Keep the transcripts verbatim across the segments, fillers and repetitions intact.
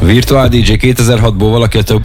Virtuál dé dzsé kétezer-hatból valaki azt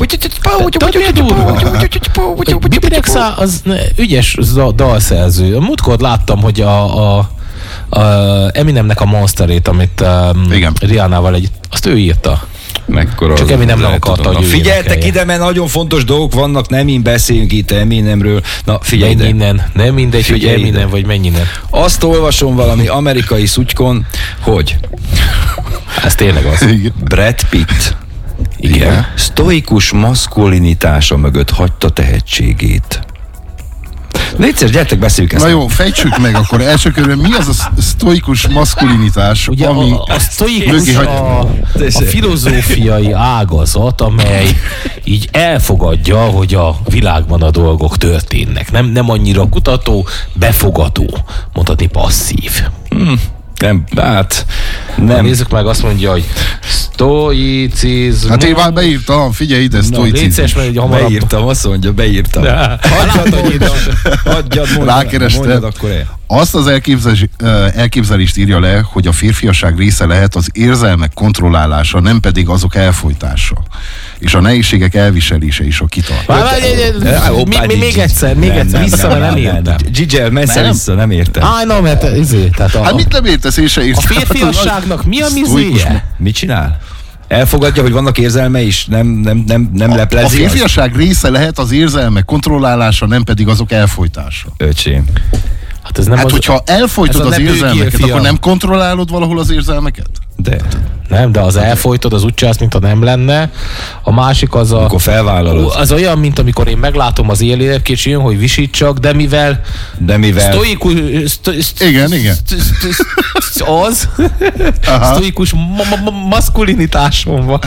Bibirexa az ügyes dalszerző. Múltkor láttam, hogy a, a, a Eminemnek a Monsterét, amit um, Rihanna-val egy, azt ő írta. Mekkora csak Eminem nem akarta, hogy figyeltek ide, mert nagyon fontos dolgok vannak, nem én beszélünk itt Eminemről. Na, figyelj ide. Innen. Nem mindegy, hogy Eminem vagy mennyinen. Azt olvasom valami amerikai szutykon, hogy ez tényleg az. Brad Pitt igen. igen. sztoikus maszkulinitása mögött hagyta tehetségét. Légy gyertek, beszéljük ezt. Na jó, fejtsük meg akkor első körben, mi az a sztoikus maszkulinitás, ugye ami... A, a sztoikus a, a filozófiai ágazat, amely így elfogadja, hogy a világban a dolgok történnek. Nem, nem annyira kutató, befogadó, mondhatni passzív. Hmm. Nem, hát nem. Na, nézzük meg, azt mondja, hogy sztoicizmus. Hát én már beírtam, figyelj ide, sztoicizmus. Beírtam, azt mondja, beírtam. Hagyjad, mondjad, akkor el. Azt az elképzelés, elképzelést írja le, hogy a férfiasság része lehet az érzelmek kontrollálása, nem pedig azok elfojtása. És a nehézségek elviselése is a kitart. Még egyszer, még egyszer, vissza, mert nem értem. Gigel, messze vissza, nem értem. Á, nem, mert ezért. Hát mit nem értesz, én se értem. A férfiasságnak mi a mizéje? Mit csinál? Elfogadja, hogy vannak érzelme is, nem, nem, nem, nem leplezi. A férfiasság része lehet az érzelmek kontrollálása, nem pedig azok elfojtása. Öcsém. Hát, ez nem hát az, hogyha elfojtod az érzelmeket, fiam. akkor nem kontrollálod valahol az érzelmeket? De. Nem, de az elfojtod, az úgy csinálsz, mintha nem lenne. A másik az a... Amikor felvállalod. Az olyan, mint amikor én meglátom az élélep és jön, hogy visítsak, de mivel... De mivel... Sztoikus... Igen, igen. Az... Sztoikus maszkulinitásom van.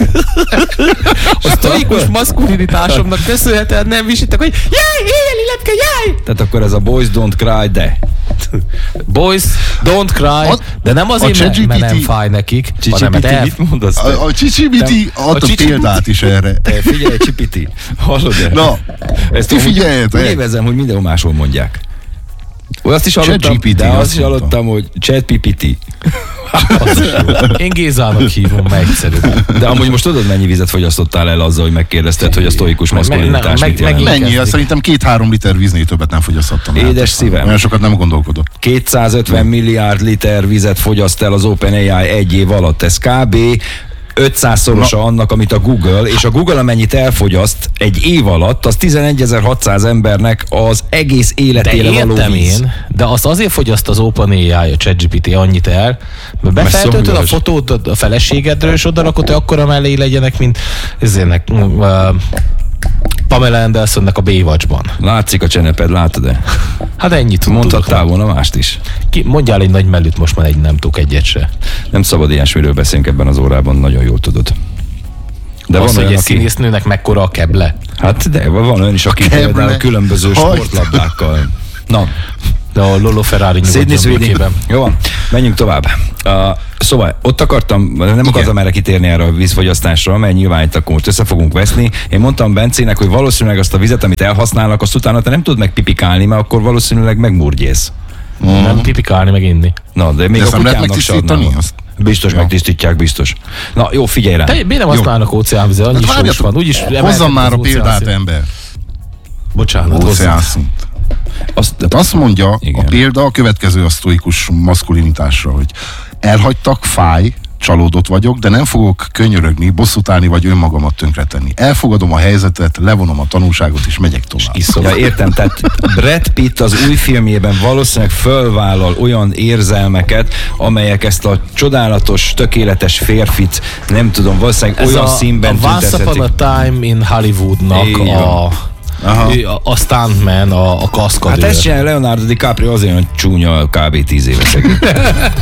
A sztoikus maszkulinitásomnak köszönhetően nem visítek, hogy jaj, éjjeli lepke, jaj! Tehát akkor ez a boys don't cry, de... Boys don't cry, de nem azért, mert, mert nem fáj nekik, hanem el... mit mondasz? A, a Csicsibiti adta példát is erre. Te figyelj, Csipiti, hallod-e? Na, ezt ti figyeljetek. Úgy évezem, hogy mindenhol máshol mondják. Azt is hallottam, de azt is hallottam, hogy ChatGPT. Én Gézának hívom, meg egyszerűbb. De amúgy most tudod, mennyi vizet fogyasztottál el azzal, hogy megkérdezted, hogy a sztoikus maszkulinitás mit jelent? Mennyi? Szerintem két-három liter víznél többet nem fogyasztottam. Édes szívem. Olyan sokat nem gondolkodott. kétszázötven milliárd liter vizet fogyaszt el az OpenAI egy év alatt. Ez kb. ötszázszorosa Na. annak, amit a Google, és a Google amennyit elfogyaszt egy év alatt, az tizenegyezer-hatszáz embernek az egész életére de való víz. Én, de azt azért fogyaszt az OpenAI, a ChatGPT annyit el, mert befeltöltöd a fotót a feleségedről, és oda rakod, hogy akkora mellé legyenek, mint ezének uh, Pamela Andersonnek a Baywatchban. Látszik a cseneped, látod-e? Hát ennyit. Mondhattál volna mást is. Ki, mondjál egy nagy mellűt, most már egy nem tudok egyet se. Nem szabad ilyesmiről beszélni ebben az órában, nagyon jól tudod. De az, van hogy olyan, egy aki... színésznőnek mekkora a keble? Hát de van olyan is, aki például különböző sportlabdákkal. Na. De a Lolo Ferrari nyugodjon békében. Jó van, menjünk tovább. Uh, szóval ott akartam, nem Igen. akartam erre kitérni erre a vízfogyasztásra, mert nyilván itt akkor most össze fogunk veszni. Én mondtam Bencének, hogy valószínűleg azt a vizet, amit elhasználnak, azt utána te nem tudod megpipikálni, mert akkor valószínűleg megmurgyész. Mm. Nem pipikálni, meg inni. Na, de még de a kutyának se adnám. Biztos ja. megtisztítják, biztos. Na, jó, figyelj rá. Te miért nem használnak óceánvizet? Annyi hát is van. Úgyis hozzam már a példát, ember. Bocsánat, óceánszint. Azt, azt mondja Igen. a példa a következő a sztoikus maszkulinitásra, hogy elhagytak, fáj, csalódott vagyok, de nem fogok könyörögni, bosszút állni vagy önmagamat tönkretenni. Elfogadom a helyzetet, levonom a tanulságot és megyek tovább. Ja, értem, tehát Brad Pitt az új filmjében valószínűleg fölvállal olyan érzelmeket, amelyek ezt a csodálatos, tökéletes férfit, nem tudom, valószínűleg Ez olyan a, színben a Once Upon a Time in Hollywoodnak a... Aha. A stuntman, a, a kaszkadőr. Hát ezt csinálja Leonardo DiCaprio, azért olyan csúnya kb. tíz éve szegény.